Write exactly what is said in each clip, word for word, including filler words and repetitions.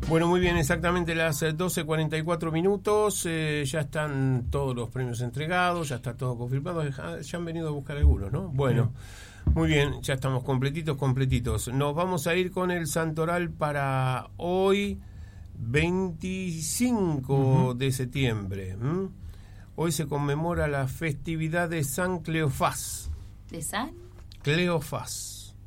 Bueno, muy bien, exactamente las doce cuarenta y cuatro minutos, eh, ya están todos los premios entregados, ya está todo confirmado, ya han venido a buscar algunos, ¿no? Bueno, muy bien, ya estamos completitos, completitos. Nos vamos a ir con el santoral para hoy, veinticinco uh-huh. de septiembre. ¿Mm? Hoy se conmemora la festividad de San Cleofás. ¿De San? Cleofás.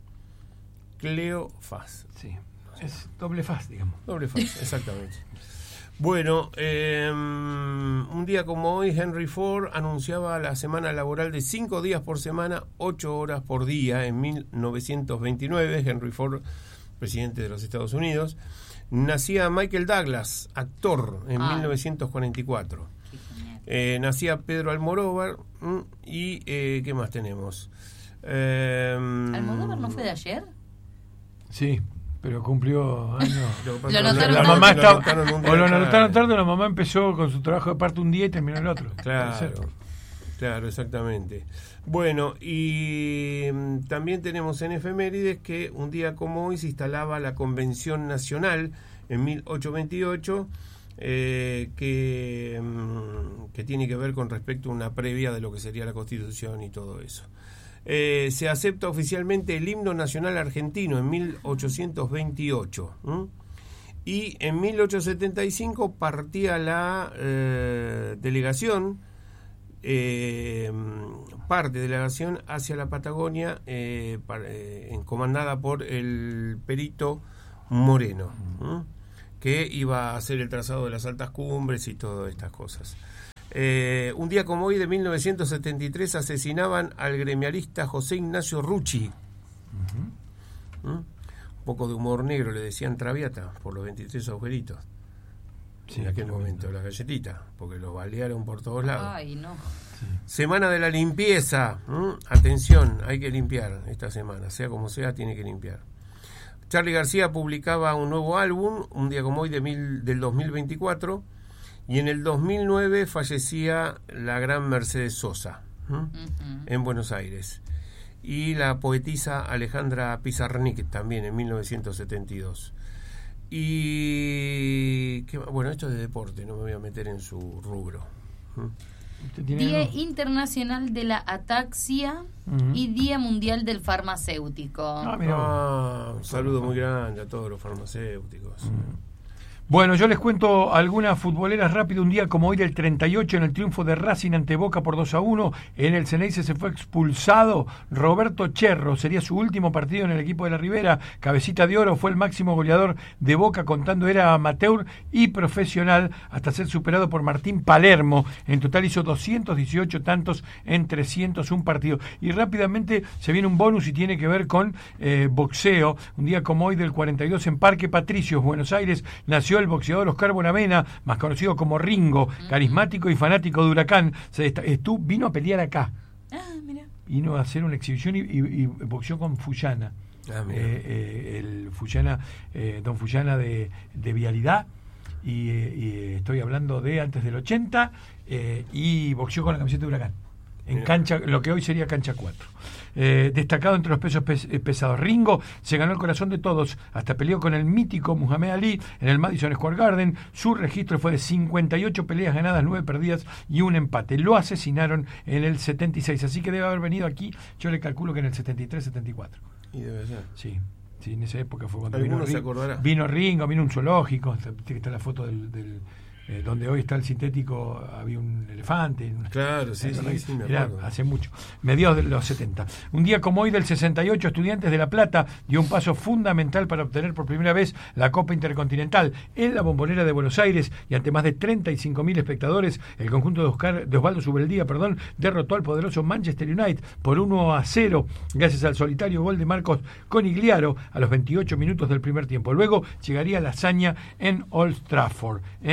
Cleofás. Sí. Es doble faz, digamos. Doble faz, exactamente. Bueno, eh, un día como hoy, Henry Ford anunciaba la semana laboral de cinco días por semana, ocho horas por día, en mil novecientos veintinueve. Henry Ford, presidente de los Estados Unidos. Nacía Michael Douglas, actor, en ah. mil novecientos cuarenta y cuatro. Eh, nacía Pedro Almodóvar. Y, eh, ¿qué más tenemos? Eh, ¿Almodóvar no fue de ayer? Sí. Pero cumplió años. Lo notaron la mamá lo está, notaron un día, o lo claro. notaron tarde, la mamá empezó con su trabajo de parto un día y terminó el otro. Claro, claro, exactamente. Bueno, y también tenemos en efemérides que un día como hoy se instalaba la Convención Nacional en mil ochocientos veintiocho, eh, que, que tiene que ver con respecto a una previa de lo que sería la Constitución y todo eso. Eh, se acepta oficialmente el himno nacional argentino en mil ochocientos veintiocho. ¿Mm? Y en mil ochocientos setenta y cinco partía la eh, delegación, eh, parte de la delegación hacia la Patagonia, eh, para, eh, comandada por el perito Moreno, ¿Mm? que iba a hacer el trazado de las altas cumbres y todas estas cosas. Eh, un día como hoy de mil novecientos setenta y tres asesinaban al gremialista José Ignacio Rucci. Uh-huh. ¿Mm? Un poco de humor negro le decían Traviata por los veintitrés agujeritos. Sí, en aquel momento, la galletita, porque los balearon por todos lados. Ay, no. Sí. Semana de la limpieza. ¿Mm? Atención, hay que limpiar esta semana, sea como sea, tiene que limpiar. Charly García publicaba un nuevo álbum, un día como hoy de mil, del dos mil veinticuatro. Y en el dos mil nueve fallecía la gran Mercedes Sosa, ¿eh? uh-huh. en Buenos Aires. Y la poetisa Alejandra Pizarnik también en mil novecientos setenta y dos. Y ¿qué, bueno, esto es de deporte, no me voy a meter en su rubro. ¿Eh? Día algo? Internacional de la Ataxia uh-huh. y Día Mundial del Farmacéutico. Ah, mira. Ah, un saludo muy grande a todos los farmacéuticos. Uh-huh. Bueno, yo les cuento algunas futboleras rápido. Un día como hoy del treinta y ocho, en el triunfo de Racing ante Boca por dos a uno, en el Ceneice se fue expulsado Roberto Cherro. Sería su último partido en el equipo de la Ribera. Cabecita de Oro, fue el máximo goleador de Boca, contando era amateur y profesional, hasta ser superado por Martín Palermo. En total hizo doscientos dieciocho tantos en trescientos un partidos. Y rápidamente se viene un bonus y tiene que ver con eh, boxeo. Un día como hoy del cuarenta y dos, en Parque Patricios, Buenos Aires, nació el boxeador Oscar Bonavena, más conocido como Ringo, carismático y fanático de Huracán. Se dest- estuvo, vino a pelear acá. Ah, mira. Vino a hacer una exhibición y, y, y boxeó con Fuyana. Ah, mira. Eh, eh, el Fuyana, eh, don Fuyana de, de Vialidad. Y, eh, y estoy hablando de antes del ochenta, eh, y boxeó con la camiseta de Huracán. En cancha, lo que hoy sería cancha cuatro. Eh, destacado entre los pesos pes- pesados. Ringo se ganó el corazón de todos, hasta peleó con el mítico Muhammad Ali en el Madison Square Garden. Su registro fue de cincuenta y ocho peleas ganadas, nueve perdidas y un empate. Lo asesinaron en el setenta y seis, así que debe haber venido aquí, yo le calculo que en el setenta y tres, setenta y cuatro. Y debe ser. Sí. Sí, en esa época fue cuando vino Ringo. Se acordará. Vino Ringo, vino un zoológico, está la foto del... del Eh, donde hoy está el sintético, había un elefante. Una, claro, sí, sí, sí, me era acuerdo. hace mucho, mediados de los setenta. Un día como hoy del sesenta y ocho, Estudiantes de La Plata dio un paso fundamental para obtener por primera vez la Copa Intercontinental en la Bombonera de Buenos Aires, y ante más de treinta y cinco mil espectadores, el conjunto de, Oscar, de Osvaldo Subeldía, perdón, derrotó al poderoso Manchester United por uno a cero, gracias al solitario gol de Marcos Conigliaro a los veintiocho minutos del primer tiempo. Luego llegaría la hazaña en Old Trafford. Eh, ¿qué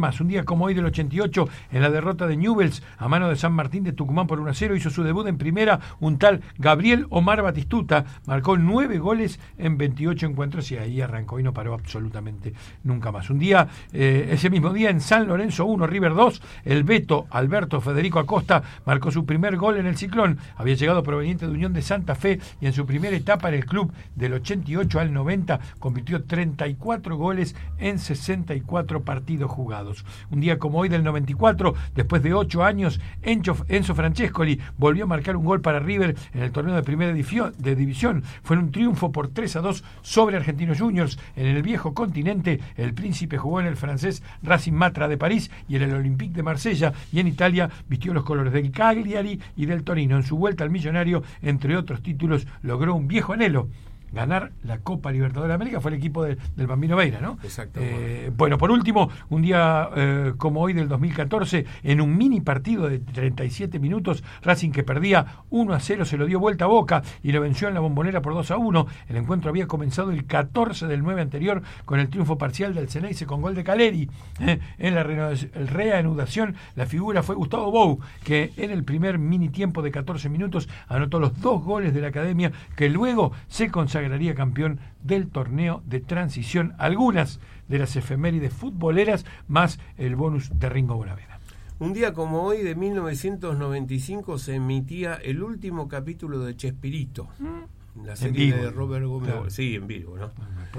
más, un día como hoy del ochenta y ocho, en la derrota de Newell's a mano de San Martín de Tucumán por uno a cero, hizo su debut en primera un tal Gabriel Omar Batistuta, marcó nueve goles en veintiocho encuentros y ahí arrancó y no paró absolutamente nunca más. Un día, eh, ese mismo día en San Lorenzo uno, River dos, el Beto Alberto Federico Acosta marcó su primer gol en el Ciclón, había llegado proveniente de Unión de Santa Fe y en su primera etapa en el club del ochenta y ocho al noventa convirtió treinta y cuatro goles en sesenta y cuatro partidos jugados. Un día como hoy del noventa y cuatro, después de ocho años, Enzo, Enzo Francescoli volvió a marcar un gol para River en el torneo de primera división, de división. Fue en un triunfo por tres a dos sobre Argentinos Juniors. En el viejo continente, el Príncipe jugó en el francés Racing Matra de París y en el Olympique de Marsella, y en Italia vistió los colores del Cagliari y del Torino. En su vuelta al millonario, entre otros títulos, logró un viejo anhelo: ganar la Copa Libertadores de América. Fue el equipo de, del Bambino Veira, ¿no? Exacto. Eh, bueno, por último, un día eh, como hoy del dos mil catorce, en un mini partido de treinta y siete minutos, Racing, que perdía uno a cero, se lo dio vuelta a Boca y lo venció en la Bombonera por dos a uno. El encuentro había comenzado el catorce del nueve anterior con el triunfo parcial del Ceneice con gol de Caleri. Eh, en la reanudación, la figura fue Gustavo Bou, que en el primer mini tiempo de catorce minutos anotó los dos goles de la Academia, que luego se consagró campeón del torneo de transición. Algunas de las efemérides futboleras más el bonus de Ringo Bonavena. Un día como hoy de mil novecientos noventa y cinco se emitía el último capítulo de Chespirito, ¿Mm? la serie vivo, de Robert Gómez. Claro. Sí, en vivo, ¿no?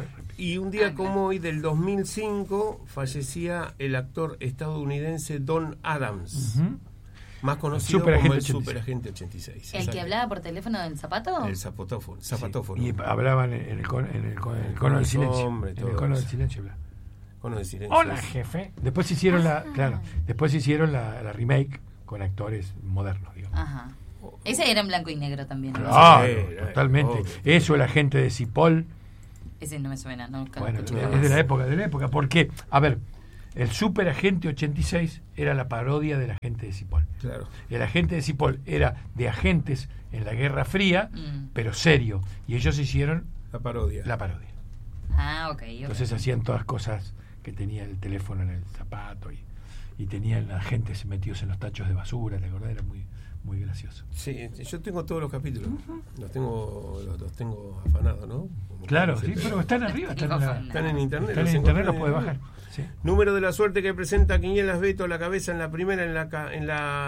Y un día como hoy del dos mil cinco fallecía el actor estadounidense Don Adams. Uh-huh. Más conocido Super como Agente el Superagente ochenta y seis. ¿El que hablaba por teléfono del zapato? El zapatófono. zapatófono. Sí, y hablaban en el, con, en el, con, en el cono del silencio. Hombre, en el cono del silencio. Cono del silencio. Hola, jefe. Después hicieron ah. la, claro, después hicieron la, la remake con actores modernos, digamos. Ajá. Ese era en blanco y negro también. Claro, sí, totalmente. Oh, Eso, el agente de Cipoll. Ese no me suena, no. Bueno, es de la época, de la época, porque, a ver, el Superagente ochenta y seis era la parodia del agente de Cipoll. Claro. El agente de Cipoll era de agentes en la Guerra Fría, mm. pero serio. Y ellos hicieron la parodia. La parodia. Ah, ok. okay. Entonces hacían todas cosas que tenía el teléfono en el zapato y, y tenían agentes metidos en los tachos de basura, ¿te acordás? Era muy, muy gracioso. Sí, yo tengo todos los capítulos. Uh-huh. Los tengo los, los tengo afanados, ¿no? Como claro, sí, pero están arriba. Están, en, la, están en internet. Están en internet, los puedes bajar. Sí. Número de la suerte que presenta Quinielas Beto, la cabeza en la primera en la en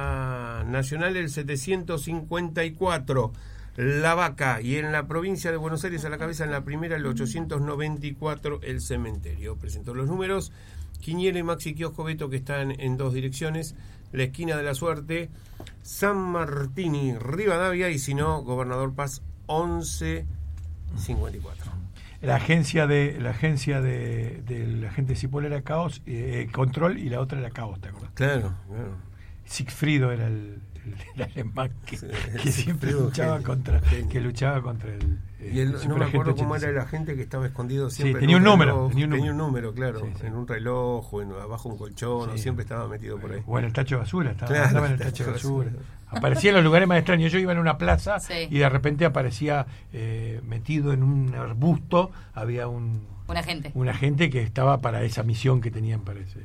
la nacional el setecientos cincuenta y cuatro, La Vaca, y en la provincia de Buenos Aires a la cabeza en la primera el ochocientos noventa y cuatro, El Cementerio. Presentó los números Quiniela y Maxi Kiosco Beto, que están en dos direcciones, la esquina de la suerte, San Martín y Rivadavia, y si no, Gobernador Paz once cincuenta y cuatro. La agencia de la agencia de, de la gente de Cipoll era Caos, eh, Control, y la otra era Caos, ¿te acuerdas? Claro, claro. Sigfrido era el, el, el alemán que, sí, que siempre luchaba genio, contra genio. que luchaba contra el, el y el, no me acuerdo cómo era el agente que estaba escondido siempre. Sí, tenía un, un número, reloj, tenía un número, tenía un número claro, sí, sí. en un reloj o en, abajo un colchón, sí. siempre estaba metido por ahí. O en el tacho de basura, estaba, claro, estaba en el tacho de basura. basura. Aparecía en los lugares más extraños. Yo iba en una plaza sí. y de repente aparecía eh, metido en un arbusto, había un un agente. Un agente que estaba para esa misión que tenían, parece.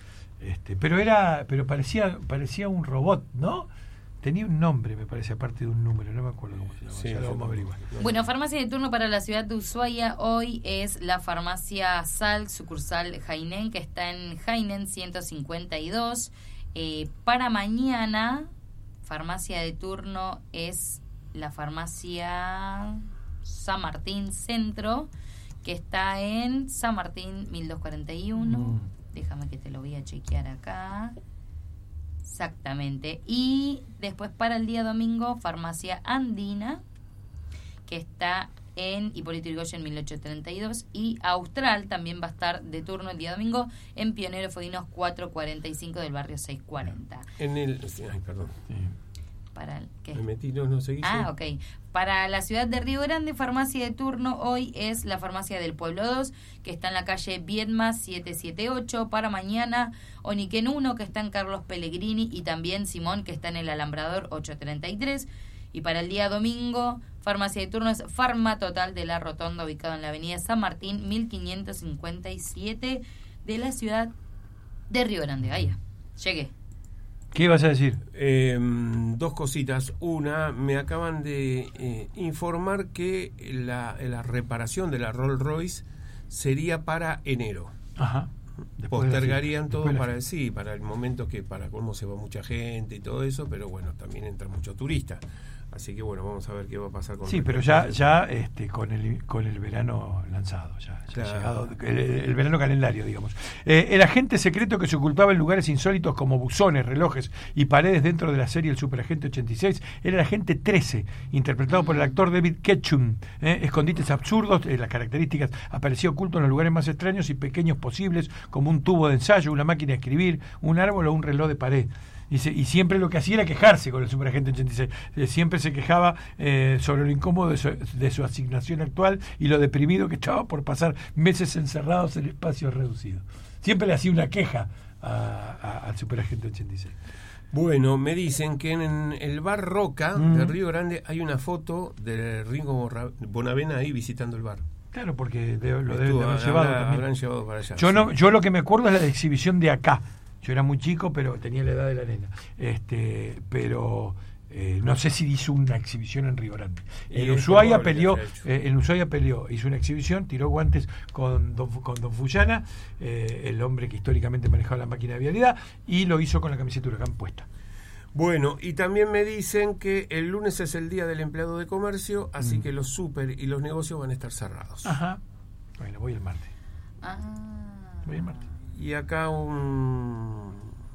Este, pero era, pero parecía, parecía un robot, ¿no? Tenía un nombre, me parece, aparte de un número, no me acuerdo cómo se llama. Sí, ya lo vamos a averiguar. Bueno, farmacia de turno para la ciudad de Ushuaia hoy es la farmacia Sal, sucursal Jainén, que está en Jainén ciento cincuenta y dos. Eh, para mañana, farmacia de turno es la farmacia San Martín Centro, que está en San Martín mil doscientos cuarenta y uno. Mm. Déjame que te lo voy a chequear acá. Exactamente. Y después para el día domingo, farmacia Andina, que está en Hipólito Yrigoyen mil ochocientos treinta y dos. Y Austral también va a estar de turno el día domingo en Pionero Fodinos cuatrocientos cuarenta y cinco del barrio seiscientos cuarenta. En el... Ay, perdón. Sí. Para el, ¿qué? Me metí, no, no seguí. Ah, ok. Para la ciudad de Río Grande, farmacia de turno hoy es la farmacia del Pueblo dos, que está en la calle Viedma setecientos setenta y ocho. Para mañana, Oniquén uno, que está en Carlos Pellegrini, y también Simón, que está en el Alambrador ochocientos treinta y tres. Y para el día domingo, farmacia de turno es Farma Total de la Rotonda, ubicado en la avenida San Martín mil quinientos cincuenta y siete de la ciudad De Río Grande, ahí ya. Llegué. ¿Qué ibas a decir? Eh, dos cositas. Una, me acaban de eh, informar que la, la reparación de la Rolls Royce sería para enero. Ajá. Después Postergarían la, todo la, para sí, para el momento que para cómo se va mucha gente y todo eso, pero bueno, también entra mucho turista. Así que bueno, vamos a ver qué va a pasar con sí, pero ya ya este con el con el verano lanzado, ya, ya claro. ha llegado el, el verano calendario, digamos. Eh, el agente secreto que se ocultaba en lugares insólitos como buzones, relojes y paredes dentro de la serie El Superagente ochenta y seis era el agente trece, interpretado por el actor David Ketchum. Eh, escondites absurdos, eh, las características, aparecía oculto en los lugares más extraños y pequeños posibles, como un tubo de ensayo, una máquina de escribir, un árbol o un reloj de pared. Y, se, y siempre lo que hacía era quejarse con el Superagente ochenta y seis. Eh, siempre se quejaba eh, sobre lo incómodo de su, de su asignación actual y lo deprimido que estaba por pasar meses encerrados en espacios reducidos. Siempre le hacía una queja a, a, al Superagente ochenta y seis. Bueno, me dicen que en el bar Roca mm. de Río Grande hay una foto de Ringo Bonavena ahí visitando el bar. Claro, porque de, lo deben Estuvo, de haber habrá, llevado también. Habrán llevado para allá. Yo, sí. no, yo lo que me acuerdo es la de exhibición de acá. Yo era muy chico, pero tenía la edad de la nena. Este, pero eh, no sé si hizo una exhibición en Río Grande. En Ushuaia peleó, eh, en Ushuaia peleó, hizo una exhibición, tiró guantes con Don, con Don Fullana, eh, el hombre que históricamente manejaba la máquina de vialidad, y lo hizo con la camiseta Huracán puesta. Bueno, y también me dicen que el lunes es el día del empleado de comercio, así mm. que los súper y los negocios van a estar cerrados. Ajá. Bueno, voy el martes. Ah. Voy el martes. Y acá un,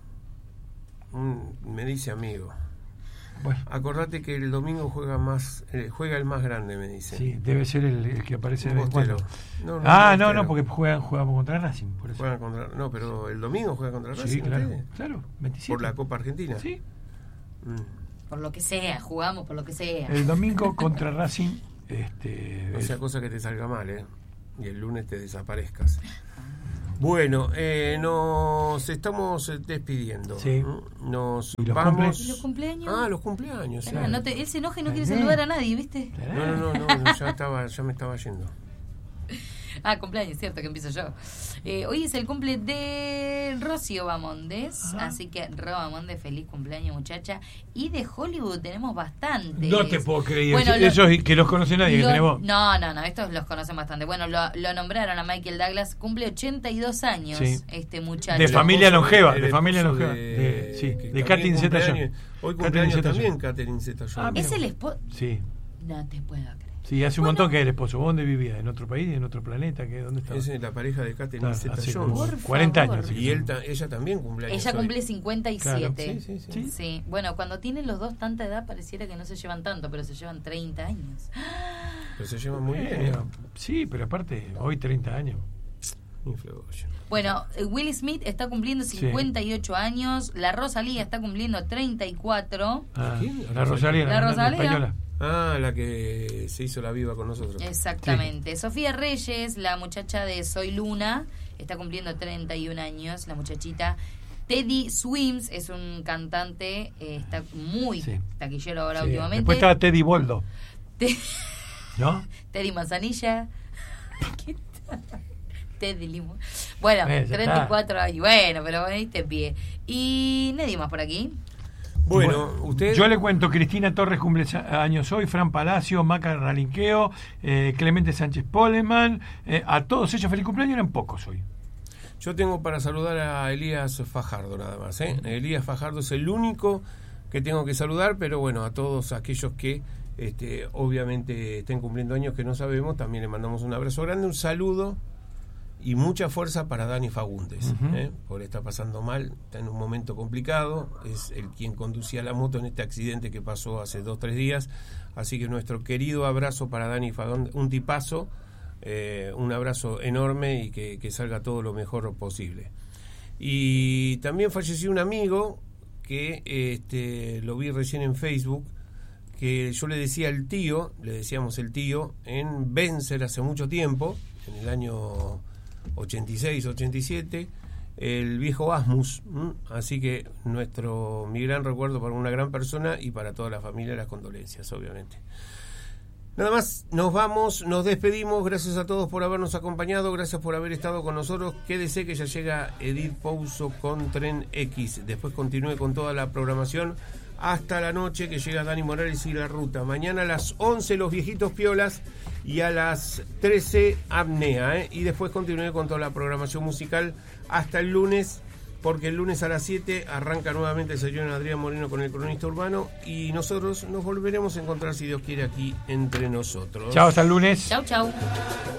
un me dice amigo, bueno, acordate que el domingo juega más eh, juega el más grande, me dice. Sí, debe ser el, el que aparece de vez en cuando. No, no, ah, no, no, porque juegan jugamos contra Racing, por eso. Juegan contra, no, pero el domingo juega contra Racing. Sí, claro, ¿ustedes? claro, veintisiete. Por la Copa Argentina. Sí. Mm. Por lo que sea, jugamos por lo que sea. El domingo contra Racing, este, no sea cosa que te salga mal, ¿eh? Y el lunes te desaparezcas. Bueno, eh, nos estamos despidiendo. Sí. Nos ¿Y los vamos. Cumples? ¿Y los cumpleaños? Ah, los cumpleaños. Pará, sí. no te, él se enoja y no quiere saludar a nadie, ¿viste? No, no, no, no, ya estaba, ya me estaba yendo. Ah, cumpleaños, cierto que empiezo yo. Eh, hoy es el cumple de Rocío Bamondes, Ajá. así que Ro Bamondes, feliz cumpleaños, muchacha. Y de Hollywood tenemos bastantes. No te puedo creer, bueno, esos lo, que los conoce nadie, lo, que tenemos. No, no, no, estos los conocen bastante. Bueno, lo, lo nombraron a Michael Douglas, cumple ochenta y dos años, sí. este muchacho. De familia longeva, de, de familia longeva. De, de, sí, de Catherine Zeta-Jones. Hoy cumpleaños también Catherine Zeta-Jones. Ah, ¿es el esposo? Sí. No te puedo creer. Sí, hace un bueno, montón que era esposo. ¿Vos dónde vivías? ¿En otro país? ¿En otro planeta? ¿Qué? ¿Dónde estaba? Es la pareja de Catherine ah, Zeta-Jones. cuarenta años. Y él ta, ella también cumple años. Ella cumple cincuenta y siete. Claro. Sí, sí, sí, sí. sí. Bueno, cuando tienen los dos tanta edad pareciera que no se llevan tanto, pero se llevan treinta años. Pero se llevan muy bien. Eh, sí, pero aparte, hoy treinta años. Bueno, Will Smith está cumpliendo cincuenta y ocho sí. años. La Rosalía está cumpliendo treinta y cuatro. Ah, la Rosalía, la, la Rosalía. española. Ah, la que se hizo la viva con nosotros. Exactamente. Sí. Sofía Reyes, la muchacha de Soy Luna, está cumpliendo treinta y un años, la muchachita. Teddy Swims es un cantante, eh, está muy sí. taquillero ahora sí. últimamente. Después está Teddy Boldo. Te... ¿No? Teddy Manzanilla. Teddy Limo. Bueno, eh, treinta y cuatro años. Bueno, pero veniste pie. Y nadie más por aquí. Bueno, usted... Yo le cuento, Cristina Torres cumple años hoy, Fran Palacio, Maca Ralinqueo, eh, Clemente Sánchez Poleman, eh, a todos ellos feliz cumpleaños, eran pocos hoy. Yo tengo para saludar a Elías Fajardo nada más, ¿eh? Uh-huh. Elías Fajardo es el único que tengo que saludar, pero bueno, a todos aquellos que este, obviamente estén cumpliendo años que no sabemos, también le mandamos un abrazo grande, un saludo y mucha fuerza para Dani Fagundes, uh-huh. ¿eh? Porque está pasando mal, está en un momento complicado, es el quien conducía la moto en este accidente que pasó hace dos, tres días, así que nuestro querido abrazo para Dani Fagundes, un tipazo, eh, un abrazo enorme y que, que salga todo lo mejor posible. Y también falleció un amigo que este, lo vi recién en Facebook, que yo le decía el tío, le decíamos el tío, en Vencer hace mucho tiempo, en el año ochenta y seis, ochenta y siete, el viejo Asmus, ¿m? Así que nuestro mi gran recuerdo para una gran persona y para toda la familia, las condolencias, obviamente. Nada más, nos vamos, nos despedimos. Gracias a todos por habernos acompañado, gracias por haber estado con nosotros. Quédese que ya llega Edith Pouso con Tren X. Después continúe con toda la programación hasta la noche, que llega Dani Morales y La Ruta. Mañana a las once Los Viejitos Piolas y a las trece Apnea, ¿eh? Y después continúe con toda la programación musical hasta el lunes, porque el lunes a las siete arranca nuevamente el señor Adrián Moreno con el Cronista Urbano, y nosotros nos volveremos a encontrar, si Dios quiere, aquí entre nosotros. Chao, hasta el lunes. Chau, chau.